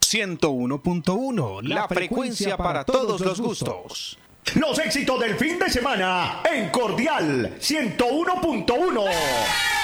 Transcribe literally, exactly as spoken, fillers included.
ciento uno punto uno, la frecuencia para todos los gustos. Los éxitos del fin de semana en Cordial ciento uno punto uno.